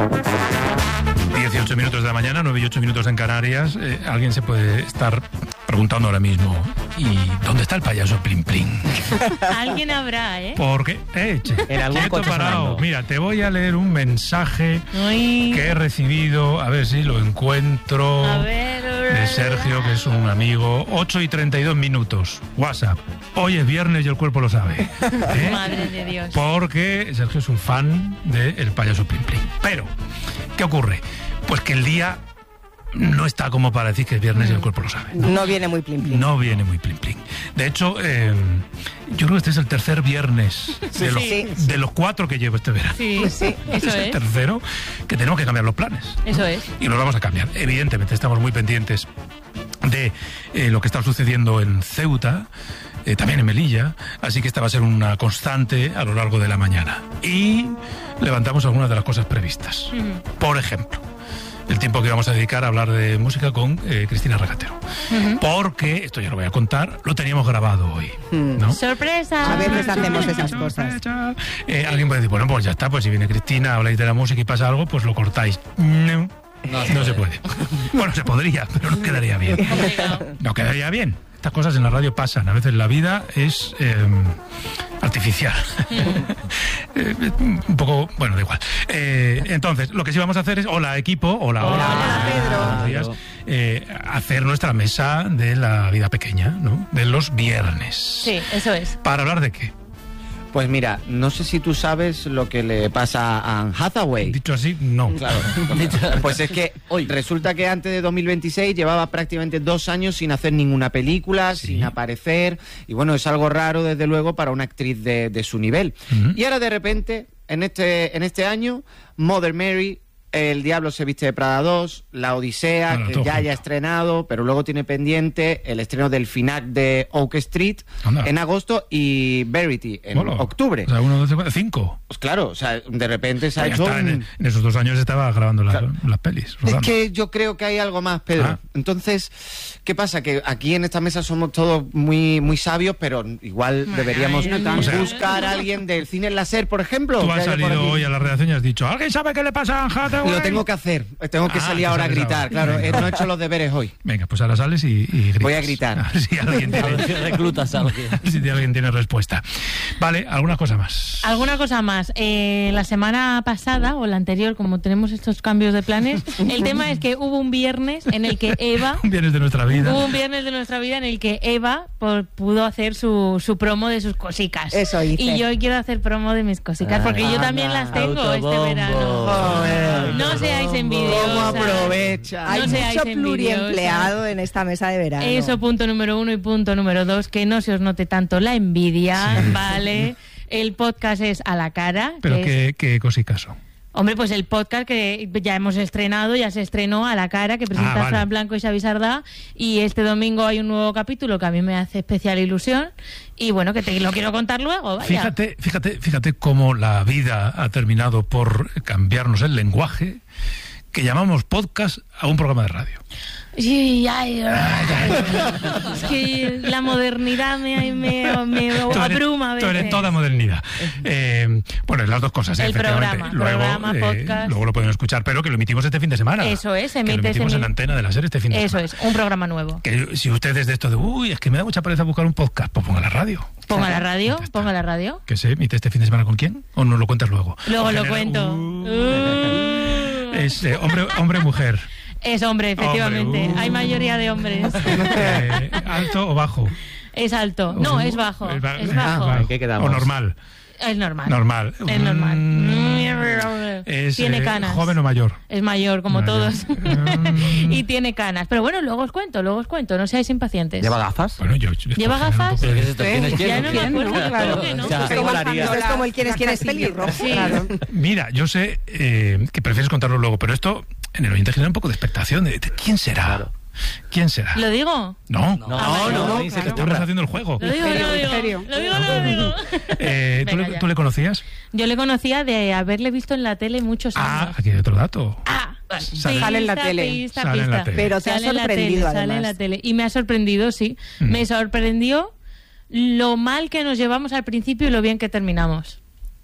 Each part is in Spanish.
18 minutos de la mañana, 9 y 8 minutos en Canarias. Alguien se puede estar preguntando ahora mismo, ¿y dónde está el payaso Plin Plin? Alguien habrá, ¿eh? Porque, en algún coche parado. sonando. Mira, te voy a leer un mensaje que he recibido, a ver si lo encuentro, de Sergio, que es un amigo. 8 y 32 minutos, WhatsApp. Hoy es viernes y el cuerpo lo sabe. Madre de Dios. Porque Sergio es un fan del payaso Plin Plin. Pero, ¿qué ocurre? Pues que el día no está como para decir que es viernes y el cuerpo lo sabe. No viene muy Plin Plin. No viene muy Plin Plin. De hecho, yo creo que este es el tercer viernes de los 4 que llevo este verano. Sí, eso es el tercero que tenemos que cambiar los planes. Eso es. Y los vamos a cambiar. Evidentemente, estamos muy pendientes de lo que está sucediendo en Ceuta, también en Melilla, así que esta va a ser una constante a lo largo de la mañana. Y levantamos algunas de las cosas previstas. Por ejemplo, el tiempo que vamos a dedicar a hablar de música con Cristina Regatero. Porque, esto ya lo voy a contar, lo teníamos grabado hoy, ¿no? ¡Sorpresa! A veces hacemos esas cosas. Alguien puede decir, bueno, pues ya está, pues si viene Cristina, habláis de la música y pasa algo, pues lo cortáis. No se puede. Bueno, se podría, pero no quedaría bien. No quedaría bien. Estas cosas en la radio pasan. A veces la vida es artificial. Un poco, bueno, da igual. Entonces, lo que sí vamos a hacer es, hola equipo, hola Pedro. Hacer nuestra mesa de la vida pequeña, ¿no? De los viernes. Sí, eso es. ¿Para hablar de qué? Pues mira, no sé si tú sabes lo que le pasa a Anne Hathaway. Dicho así, no. Claro. Pues es que resulta que antes de 2026 llevaba prácticamente 2 años sin hacer ninguna película, sin aparecer. Y bueno, es algo raro, desde luego, para una actriz de su nivel. Y ahora, de repente, en este año, Mother Mary, El Diablo se viste de Prada 2, La Odisea, que ya haya estrenado, pero luego tiene pendiente el estreno del final de Oak Street en agosto y Verity en octubre. O sea, 1, 2, 3, 5. Pues claro, o sea, de repente se ha hecho... En esos 2 años estaba grabando las pelis. Es que yo creo que hay algo más, Pedro. Entonces, ¿qué pasa? Que aquí en esta mesa somos todos muy, muy sabios, pero igual deberíamos buscar a alguien del cine láser, por ejemplo. Tú has salido hoy a la redacción y has dicho, ¿alguien sabe qué le pasa a Anne Hathaway? Lo tengo que hacer, tengo que salir ahora a gritar, claro, no he hecho los deberes hoy. Venga, pues ahora sales y gritas. Voy a gritar. A ver si alguien reclutas a alguien. Si alguien tiene respuesta. Vale, ¿alguna cosa más? ¿Alguna cosa más? La semana pasada, o la anterior, como tenemos estos cambios de planes, el tema es que hubo un viernes en el que Eva... un viernes de nuestra vida. Hubo un viernes de nuestra vida en el que Eva pudo hacer su promo de sus cosicas. Eso hice. Y yo quiero hacer promo de mis cosicas, porque yo también las tengo este verano. No seáis envidiosos. ¿Cómo aprovecha? Hay mucho pluriempleado en esta mesa de verano. Eso, punto número 1. Y punto número 2, que no se os note tanto la envidia, ¿vale? El podcast es A la Cara. ¿Pero qué cosicas son? Hombre, pues el podcast que ya hemos estrenado, ya se estrenó A la Cara, que presenta Fran Blanco y Xavi Sardá, y este domingo hay un nuevo capítulo que a mí me hace especial ilusión, y bueno, que te lo quiero contar luego, vaya. Fíjate cómo la vida ha terminado por cambiarnos el lenguaje, que llamamos podcast a un programa de radio. Sí, es que la modernidad me abruma a veces. Tú eres toda modernidad. Bueno, las dos cosas. El programa podcast. Luego lo pueden escuchar, pero que lo emitimos este fin de semana. Eso es, que lo emitimos en Antena de la SER este fin de semana. Eso es, un programa nuevo. Que si ustedes de esto de, es que me da mucha pereza buscar un podcast, pues ponga la radio. Ponga la radio. ¿Que se emite este fin de semana con quién? ¿O no lo cuentas luego? Luego lo cuento. Es hombre o mujer. Es hombre, efectivamente. Hay mayoría de hombres. ¿Alto o bajo? Es alto. No, es bajo. Es bajo. ¿Qué quedamos? ¿O normal? Es normal. Normal. Es normal. Tiene canas. ¿Joven o mayor? Es mayor, como todos. Y tiene canas. Pero bueno, luego os cuento. No seáis impacientes. ¿Lleva gafas? Bueno, ¿Lleva gafas? Ya no me acuerdo. Claro. Es como el quién es pelirrojo. Sí. Claro. Mira, yo sé que prefieres contarlo luego, pero esto en el oyente genera un poco de expectación de ¿quién será? Claro. ¿Quién será? ¿Lo digo? No. Estamos haciendo el juego. Lo digo. ¿Tú le conocías? Yo le conocía de haberle visto en la tele muchos años. Aquí hay otro dato. Sale en la tele. Sale en la tele. Pero te ha sorprendido, sale en la tele. Y me ha sorprendido, sí. Me sorprendió lo mal que nos llevamos al principio y lo bien que terminamos.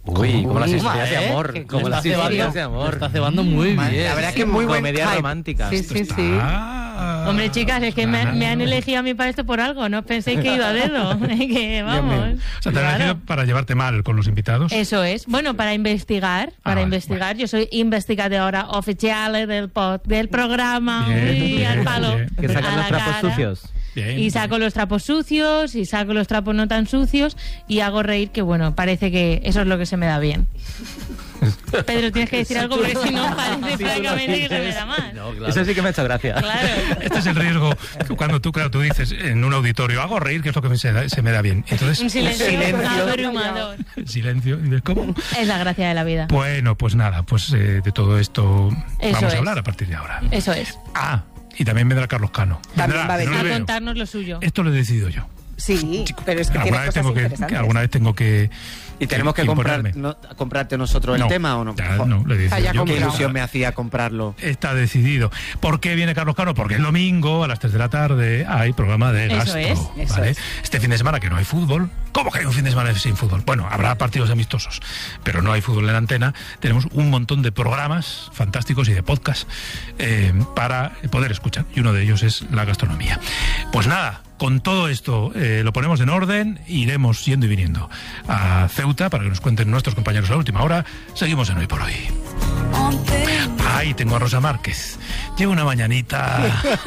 Uy, como las historias de amor. Como las historias de amor. Está cebando muy bien. La verdad es que es muy buena comedia romántica. Sí. Hombre, chicas, es que me han elegido a mí para esto por algo. No penséis que he ido a dedo. Que vamos. O sea, te han elegido para llevarte mal con los invitados. Eso es. Bueno, para investigar. Bueno. Yo soy investigadora oficial del programa. Bien, al palo. Bien. Que sacan los trapos sucios. Bien, Y saco los trapos sucios y saco los trapos no tan sucios y hago reír, que bueno, parece que eso es lo que se me da bien. Pedro, tienes que decir algo porque si no parece francamente que se me da mal. No, claro. Eso sí que me ha hecho gracia. Claro. Este es el riesgo cuando tú dices en un auditorio, hago reír, que es lo que se me da bien. Entonces, Un silencio abrumador. silencio. ¿Y cómo? Es la gracia de la vida. Bueno, pues nada, de todo esto Eso vamos es. a hablar a partir de ahora. Eso es. Y también vendrá Carlos Cano. También va a venir. no le A veo. contarnos lo suyo. Esto lo he decidido yo. Sí, pero es que tiene cosas interesantes. Alguna vez tengo que ¿Y tenemos que imponerme. comprarte nosotros el tema o no? Ya, no, le dije ya yo. Qué comprado. ilusión me hacía comprarlo. Está decidido. ¿Por qué viene Carlos Cano? Porque el domingo a las 3 de la tarde hay programa de Eso Gastro. es, ¿vale? es. Este fin de semana que no hay fútbol. ¿Cómo que hay un fin de semana sin fútbol? Bueno, habrá partidos amistosos, pero no hay fútbol en la antena. Tenemos un montón de programas fantásticos y de podcast para poder escuchar. Y uno de ellos es la gastronomía. Pues nada, con todo esto lo ponemos en orden, iremos yendo y viniendo a Ceuta para que nos cuenten nuestros compañeros a la última hora. Seguimos en Hoy por Hoy. Ay, tengo a Rosa Márquez. Llevo una mañanita.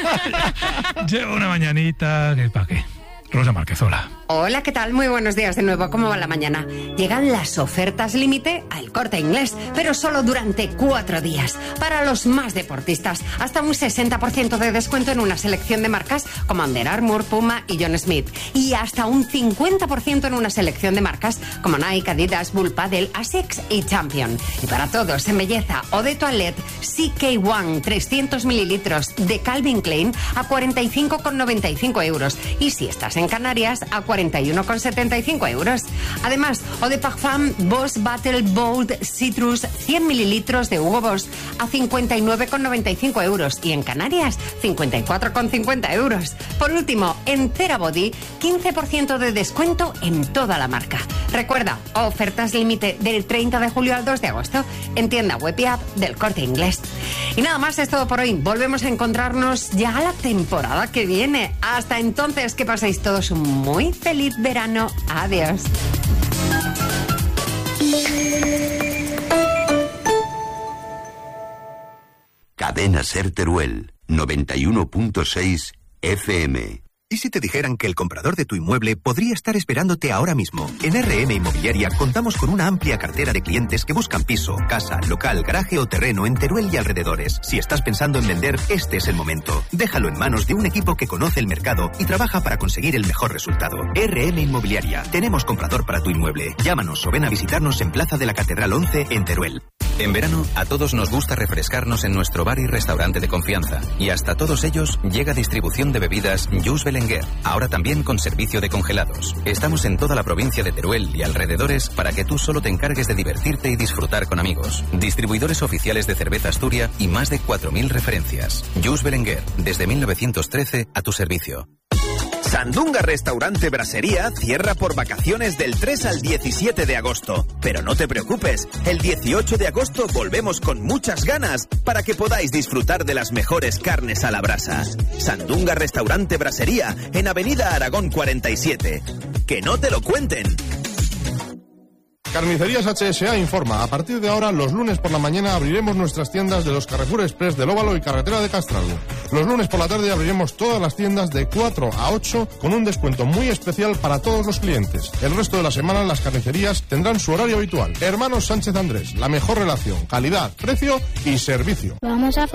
¿Para qué? Rosa Márquez, hola. Hola, ¿qué tal? Muy buenos días de nuevo. ¿Cómo va la mañana? Llegan las ofertas límite al Corte Inglés, pero solo durante 4 días. Para los más deportistas, hasta un 60% de descuento en una selección de marcas como Under Armour, Puma y John Smith. Y hasta un 50% en una selección de marcas como Nike, Adidas, Bull Paddle, Asics y Champion. Y para todos en belleza o de toilette, CK1 300 mililitros de Calvin Klein a 45,95 euros. Y si estás en Canarias, a 41,75 euros. Además, Eau de Parfum Boss Battle Bold Citrus 100 mililitros de Hugo Boss a 59,95 euros. Y en Canarias, 54,50 euros. Por último, en Therabody, 15% de descuento en toda la marca. Recuerda, ofertas límite del 30 de julio al 2 de agosto en tienda web y app del Corte Inglés. Y nada más, es todo por hoy. Volvemos a encontrarnos ya a la temporada que viene. Hasta entonces, que paséis todos un muy feliz verano. Adiós. Cadena Ser Teruel, 91.6 FM. ¿Y si te dijeran que el comprador de tu inmueble podría estar esperándote ahora mismo? En RM Inmobiliaria contamos con una amplia cartera de clientes que buscan piso, casa, local, garaje o terreno en Teruel y alrededores. Si estás pensando en vender, este es el momento. Déjalo en manos de un equipo que conoce el mercado y trabaja para conseguir el mejor resultado. RM Inmobiliaria. Tenemos comprador para tu inmueble. Llámanos o ven a visitarnos en Plaza de la Catedral 11 en Teruel. En verano, a todos nos gusta refrescarnos en nuestro bar y restaurante de confianza. Y hasta todos ellos llega distribución de bebidas Jus Belenguer, ahora también con servicio de congelados. Estamos en toda la provincia de Teruel y alrededores para que tú solo te encargues de divertirte y disfrutar con amigos. Distribuidores oficiales de cerveza Asturia y más de 4.000 referencias. Jus Belenguer, desde 1913 a tu servicio. Sandunga Restaurante Brasería cierra por vacaciones del 3 al 17 de agosto. Pero no te preocupes, el 18 de agosto volvemos con muchas ganas para que podáis disfrutar de las mejores carnes a la brasa. Sandunga Restaurante Brasería en Avenida Aragón 47. ¡Que no te lo cuenten! Carnicerías HSA informa, a partir de ahora, los lunes por la mañana abriremos nuestras tiendas de los Carrefour Express del Óvalo y Carretera de Castralgo. Los lunes por la tarde abriremos todas las tiendas de 4 a 8 con un descuento muy especial para todos los clientes. El resto de la semana las carnicerías tendrán su horario habitual. Hermanos Sánchez Andrés, la mejor relación, calidad, precio y servicio. Vamos a